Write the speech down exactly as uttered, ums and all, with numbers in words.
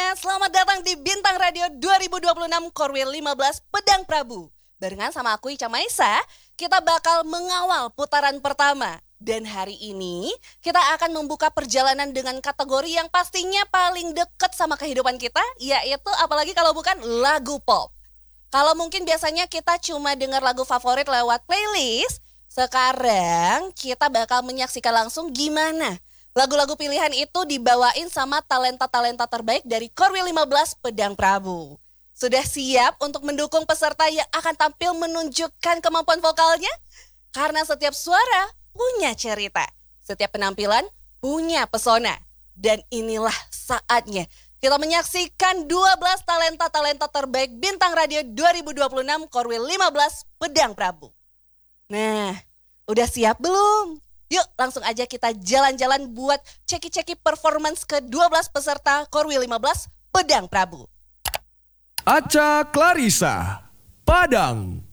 semuanya, selamat datang di Bintang Radio dua ribu dua puluh enam Korwil lima belas Pedang Prabu. Barengan sama aku Ica Maisa, kita bakal mengawal putaran pertama. Dan hari ini kita akan membuka perjalanan dengan kategori yang pastinya paling dekat sama kehidupan kita, yaitu apalagi kalau bukan lagu pop. Kalau mungkin biasanya kita cuma dengar lagu favorit lewat playlist, sekarang kita bakal menyaksikan langsung gimana lagu-lagu pilihan itu dibawain sama talenta-talenta terbaik dari Korwil lima belas Pedang Prabu. Sudah siap untuk mendukung peserta yang akan tampil menunjukkan kemampuan vokalnya? Karena setiap suara punya cerita, setiap penampilan punya pesona. Dan inilah saatnya kita menyaksikan dua belas talenta-talenta terbaik Bintang Radio dua ribu dua puluh enam Korwil lima belas Pedang Prabu. Nah, udah siap belum? Yuk langsung aja kita jalan-jalan buat ceki-ceki performance ke dua belas peserta Korwil lima belas Pedang Prabu. Acha Clarissa, Padang.